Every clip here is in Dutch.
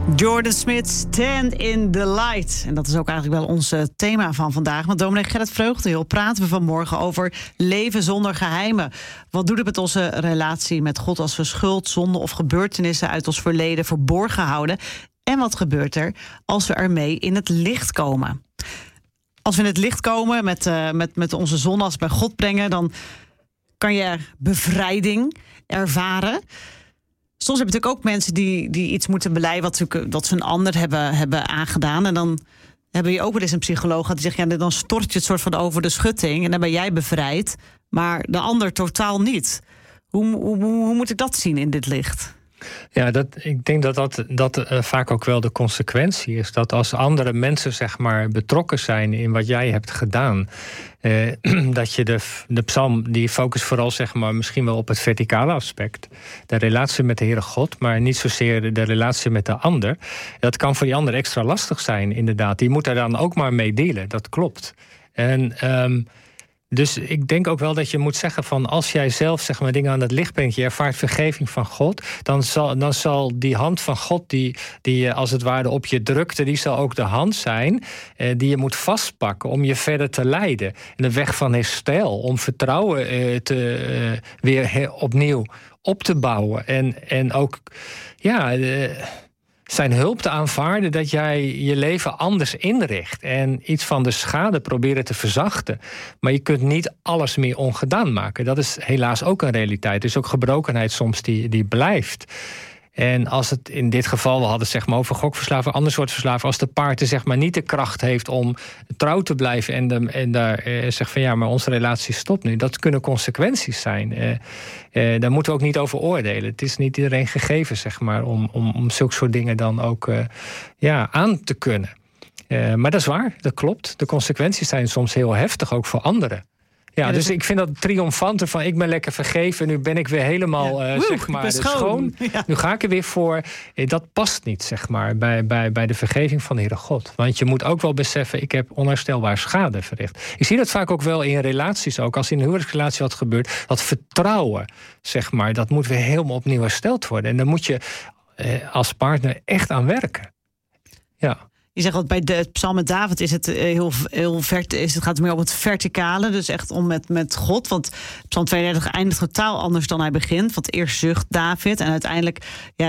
Jordan Smith, Stand in the Light. En dat is ook eigenlijk wel ons thema van vandaag. Met dominee Gerrit Vreugdenhil praten we vanmorgen over leven zonder geheimen. Wat doet het met onze relatie met God als we schuld, zonde of gebeurtenissen uit ons verleden verborgen houden? En wat gebeurt er als we ermee in het licht komen? Als we in het licht komen met onze zonde bij God brengen, dan kan je bevrijding ervaren. Soms heb je natuurlijk ook mensen die iets moeten belijden wat ze een ander hebben aangedaan. En dan hebben je ook wel eens een psycholoog die zegt, ja, dan stort je het soort van over de schutting en dan ben jij bevrijd, maar de ander totaal niet. Hoe moet ik dat zien in dit licht? Ja, ik denk dat vaak ook wel de consequentie is. Dat als andere mensen zeg maar betrokken zijn in wat jij hebt gedaan, dat je de psalm die focust vooral zeg maar misschien wel op het verticale aspect, de relatie met de Heere God, maar niet zozeer de relatie met de ander. Dat kan voor die ander extra lastig zijn, inderdaad. Die moet daar dan ook maar mee dealen. Dat klopt. En dus ik denk ook wel dat je moet zeggen van, als jij zelf zeg maar dingen aan het licht brengt, je ervaart vergeving van God, dan zal die hand van God die als het ware op je drukte, die zal ook de hand zijn die je moet vastpakken om je verder te leiden. En de weg van herstel, om vertrouwen weer opnieuw op te bouwen. En ook zijn hulp te aanvaarden dat jij je leven anders inricht en iets van de schade proberen te verzachten. Maar je kunt niet alles meer ongedaan maken. Dat is helaas ook een realiteit. Er is ook gebrokenheid soms die blijft. En als het in dit geval, we hadden het zeg maar over gokverslaving, ander soort verslaving, als de partner zeg maar niet de kracht heeft om trouw te blijven en daar zegt van ja, maar onze relatie stopt nu. Dat kunnen consequenties zijn. Daar moeten we ook niet over oordelen. Het is niet iedereen gegeven zeg maar om zulke soort dingen dan ook aan te kunnen. Maar dat is waar, dat klopt. De consequenties zijn soms heel heftig, ook voor anderen. Ja, dus ik vind dat triomfante van ik ben lekker vergeven, nu ben ik weer helemaal zeg maar schoon. Ja. Nu ga ik er weer voor. Dat past niet, zeg maar, bij de vergeving van de Heere God. Want je moet ook wel beseffen, ik heb onherstelbaar schade verricht. Ik zie dat vaak ook wel in relaties ook. Als in een huwelijksrelatie wat gebeurt, dat vertrouwen, zeg maar, dat moet weer helemaal opnieuw hersteld worden. En daar moet je als partner echt aan werken. Ja. Je zegt dat bij de psalm met David is het heel het gaat meer om het verticale, dus echt om met God. Want psalm 32 eindigt totaal anders dan hij begint. Want eerst zucht David en uiteindelijk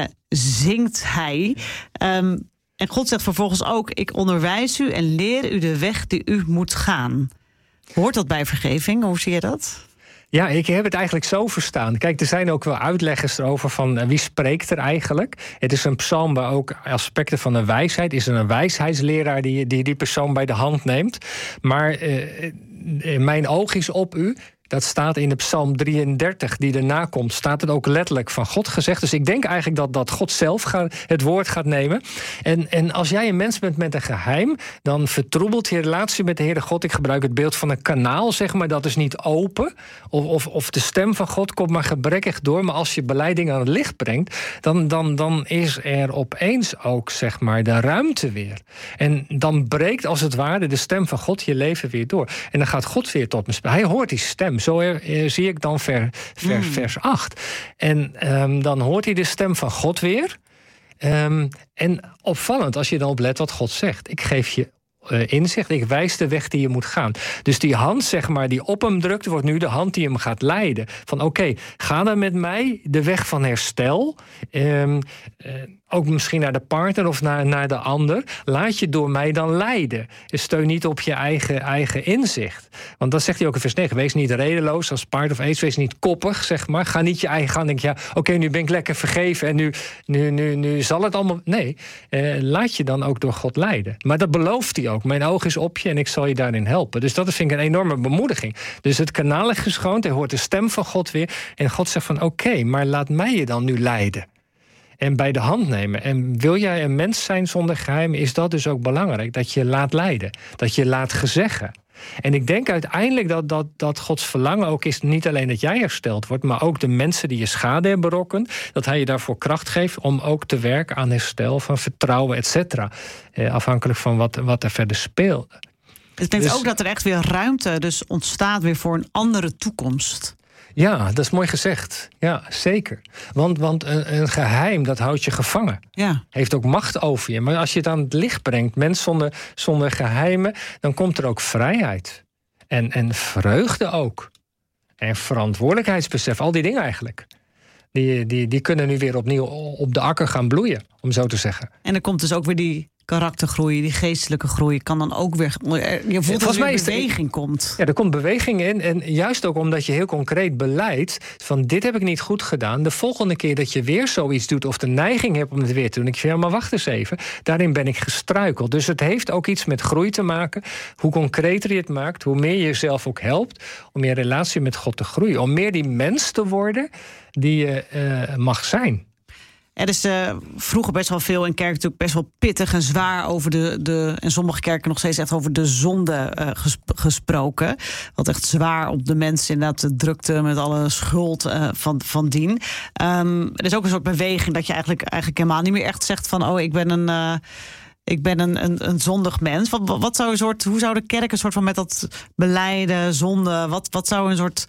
zingt hij. En God zegt vervolgens ook, ik onderwijs u en leer u de weg die u moet gaan. Hoort dat bij vergeving? Hoe zie je dat? Ja, ik heb het eigenlijk zo verstaan. Kijk, er zijn ook wel uitleggers erover van wie spreekt er eigenlijk. Het is een psalm waar ook aspecten van de wijsheid. Is er een wijsheidsleraar die persoon bij de hand neemt. Maar mijn oog is op u. Dat staat in de psalm 33 die erna komt. Staat het ook letterlijk van God gezegd. Dus ik denk eigenlijk dat God zelf het woord gaat nemen. En als jij een mens bent met een geheim, dan vertroebelt je relatie met de Heere God. Ik gebruik het beeld van een kanaal, zeg maar. Dat is niet open. Of de stem van God komt maar gebrekkig door. Maar als je beleiding aan het licht brengt, dan is er opeens ook, zeg maar, de ruimte weer. En dan breekt als het ware de stem van God je leven weer door. En dan gaat God weer tot me spreken. Hij hoort die stem. Zo zie ik dan vers 8. En dan hoort hij de stem van God weer. En opvallend als je dan oplet wat God zegt. Ik geef je inzicht, ik wijs de weg die je moet gaan. Dus die hand, zeg maar, die op hem drukt, wordt nu de hand die hem gaat leiden. Van oké, ga dan met mij de weg van herstel. Ook misschien naar de partner of naar de ander. Laat je door mij dan leiden. Steun niet op je eigen inzicht. Want dan zegt hij ook in vers 9... wees niet redeloos als paard of ees. Wees niet koppig, zeg maar. Ga niet je eigen gang. Denk oké, nu ben ik lekker vergeven. En nu zal het allemaal... Nee, laat je dan ook door God leiden. Maar dat belooft hij ook. Mijn oog is op je en ik zal je daarin helpen. Dus dat vind ik een enorme bemoediging. Dus het kanaal is geschoond. Hij hoort de stem van God weer. En God zegt van oké, maar laat mij je dan nu leiden. En bij de hand nemen. En wil jij een mens zijn zonder geheim, is dat dus ook belangrijk. Dat je laat leiden. Dat je laat gezeggen. En ik denk uiteindelijk dat Gods verlangen ook is niet alleen dat jij hersteld wordt, maar ook de mensen die je schade hebben berokkend, dat hij je daarvoor kracht geeft om ook te werken aan herstel van vertrouwen, et cetera. Afhankelijk van wat er verder speelde. Het betekent ook dat er echt weer ruimte dus ontstaat weer voor een andere toekomst. Ja, dat is mooi gezegd. Ja, zeker. Want een geheim, dat houdt je gevangen. Ja. Heeft ook macht over je. Maar als je het aan het licht brengt, mens zonder geheimen, dan komt er ook vrijheid. En vreugde ook. En verantwoordelijkheidsbesef, al die dingen eigenlijk. Die kunnen nu weer opnieuw op de akker gaan bloeien, om zo te zeggen. En er komt dus ook weer die karaktergroei, die geestelijke groei. Kan dan ook weer... Je voelt dat er beweging komt. Ja, er komt beweging in. En juist ook omdat je heel concreet beleidt van dit heb ik niet goed gedaan. De volgende keer dat je weer zoiets doet of de neiging hebt om het weer te doen. Ik zeg, ja, maar wacht eens even. Daarin ben ik gestruikeld. Dus het heeft ook iets met groei te maken. Hoe concreter je het maakt, hoe meer je jezelf ook helpt om je relatie met God te groeien. Om meer die mens te worden die je mag zijn. Er is vroeger best wel veel in kerken natuurlijk best wel pittig en zwaar over en sommige kerken nog steeds echt over de zonde gesproken. Wat echt zwaar op de mensen inderdaad drukte met alle schuld van dien. Er is ook een soort beweging dat je eigenlijk helemaal niet meer echt zegt van ik ben een zondig mens. Wat zou hoe zou de kerk een soort van met dat belijden, zonde, wat zou een soort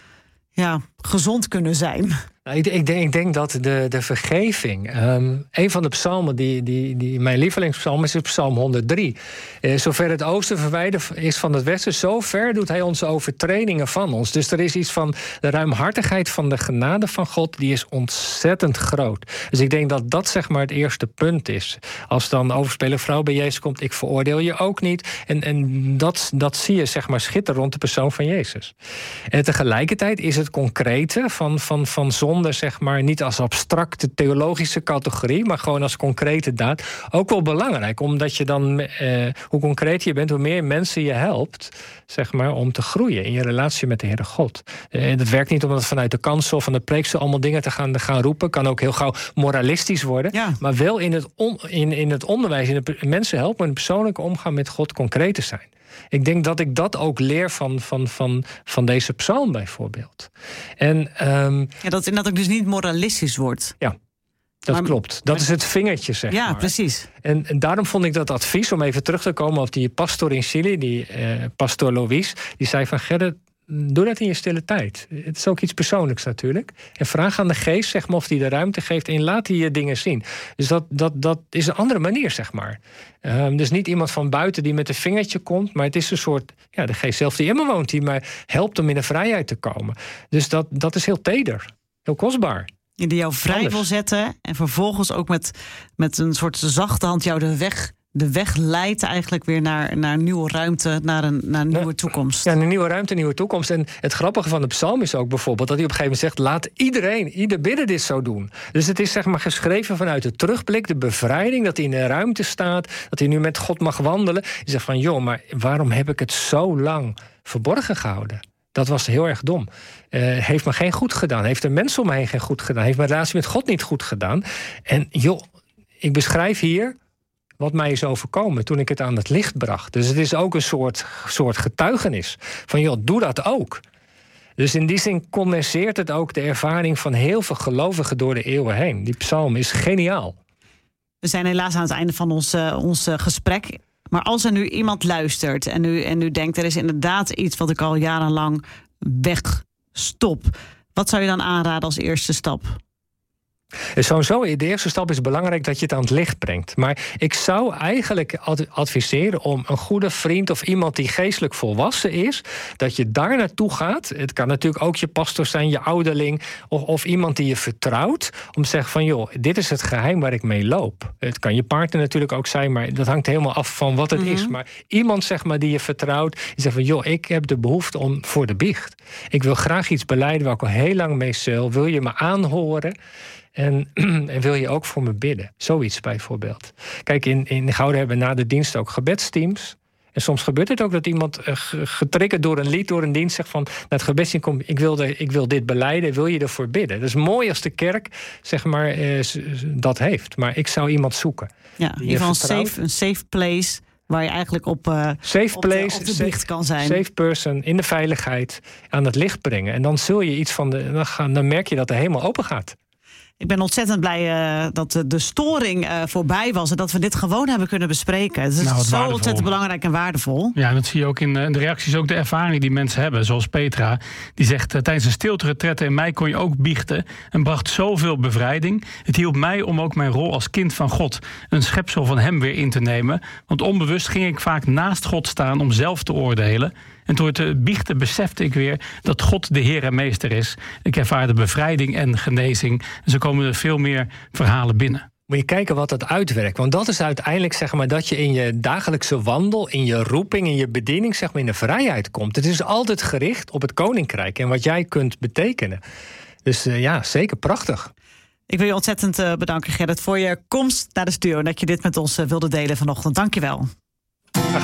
gezond kunnen zijn? Ik denk dat de vergeving... een van de psalmen die mijn lievelingspsalm is psalm 103. Zover het oosten verwijderd is van het westen, zo ver doet hij onze overtredingen van ons. Dus er is iets van de ruimhartigheid van de genade van God, die is ontzettend groot. Dus ik denk dat dat zeg maar het eerste punt is. Als dan overspelige vrouw bij Jezus komt, ik veroordeel je ook niet. En dat zie je zeg maar schitteren rond de persoon van Jezus. En tegelijkertijd is het concrete van zonde, zeg maar, niet als abstracte theologische categorie, maar gewoon als concrete daad, ook wel belangrijk. Omdat je dan, hoe concreter je bent, hoe meer mensen je helpt, zeg maar, om te groeien in je relatie met de Heere God. Dat werkt niet omdat vanuit de kansel van de preeksel allemaal dingen te gaan roepen. Kan ook heel gauw moralistisch worden. Ja. Maar wel in het onderwijs, in de mensen helpen in de persoonlijke omgang met God concreet te zijn. Ik denk dat ik dat ook leer van deze psalm bijvoorbeeld. En, dat het inderdaad ook dus niet moralistisch wordt. Ja, dat klopt. Dat is het vingertje, zeg maar. Ja, precies. En daarom vond ik dat advies, om even terug te komen op die pastor in Chili, die pastor Lois, die zei van Gerrit, doe dat in je stille tijd. Het is ook iets persoonlijks natuurlijk. En vraag aan de geest, zeg maar, of die de ruimte geeft en laat hij je dingen zien. Dus dat is een andere manier, zeg maar. Dus niet iemand van buiten die met een vingertje komt, maar het is een soort, de geest zelf die in me woont, die mij helpt om in de vrijheid te komen. Dus dat is heel teder, heel kostbaar. Die jou vrij wil zetten en vervolgens ook met een soort zachte hand jou de weg leidt eigenlijk weer naar nieuwe ruimte, naar een nieuwe toekomst. Ja, een nieuwe ruimte, een nieuwe toekomst. En het grappige van de psalm is ook bijvoorbeeld dat hij op een gegeven moment zegt, laat ieder bidden dit zo doen. Dus het is zeg maar geschreven vanuit de terugblik, de bevrijding, dat hij in de ruimte staat, dat hij nu met God mag wandelen. Hij zegt van, joh, maar waarom heb ik het zo lang verborgen gehouden? Dat was heel erg dom. Heeft me geen goed gedaan. Heeft de mensen om me heen geen goed gedaan. Heeft mijn relatie met God niet goed gedaan. En joh, ik beschrijf hier wat mij is overkomen toen ik het aan het licht bracht. Dus het is ook een soort getuigenis. Van joh, doe dat ook. Dus in die zin condenseert het ook de ervaring van heel veel gelovigen door de eeuwen heen. Die psalm is geniaal. We zijn helaas aan het einde van ons gesprek. Maar als er nu iemand luistert en nu denkt, er is inderdaad iets wat ik al jarenlang wegstop. Wat zou je dan aanraden als eerste stap? Sowieso, de eerste stap is belangrijk dat je het aan het licht brengt. Maar ik zou eigenlijk adviseren om een goede vriend of iemand die geestelijk volwassen is, dat je daar naartoe gaat. Het kan natuurlijk ook je pastor zijn, je ouderling of iemand die je vertrouwt, om te zeggen van joh, dit is het geheim waar ik mee loop. Het kan je partner natuurlijk ook zijn, maar dat hangt helemaal af van wat het is. Maar iemand zeg maar die je vertrouwt, die zegt van joh, ik heb de behoefte om voor de biecht. Ik wil graag iets belijden waar ik al heel lang mee zeil. Wil je me aanhoren? En wil je ook voor me bidden? Zoiets bijvoorbeeld. Kijk, in Gouden hebben we na de dienst ook gebedsteams. En soms gebeurt het ook dat iemand getriggerd door een lied, door een dienst zegt van naar het gebedsteam komt, ik wil dit belijden, wil je ervoor bidden? Dat is mooi als de kerk zeg maar dat heeft. Maar ik zou iemand zoeken. Ja, in ieder geval een safe place waar je eigenlijk op de biecht kan zijn. Safe person, in de veiligheid, aan het licht brengen. En dan zul je iets van dan merk je dat de hemel open gaat. Ik ben ontzettend blij dat de storing voorbij was en dat we dit gewoon hebben kunnen bespreken. Het is zo ontzettend belangrijk en waardevol. Ja, en dat zie je ook in de reacties, ook de ervaring die mensen hebben. Zoals Petra, die zegt tijdens een stilte-retraite in mei kon je ook biechten en bracht zoveel bevrijding. Het hielp mij om ook mijn rol als kind van God, een schepsel van hem, weer in te nemen. Want onbewust ging ik vaak naast God staan om zelf te oordelen. En door te biechten besefte ik weer dat God de Heer en Meester is. Ik ervaarde bevrijding en genezing. En zo komen er veel meer verhalen binnen. Moet je kijken wat dat uitwerkt. Want dat is uiteindelijk, zeg maar, dat je in je dagelijkse wandel, in je roeping, in je bediening, zeg maar, in de vrijheid komt. Het is altijd gericht op het koninkrijk en wat jij kunt betekenen. Dus ja, zeker prachtig. Ik wil je ontzettend bedanken, Gerrit, voor je komst naar de studio en dat je dit met ons wilde delen vanochtend. Dank je wel.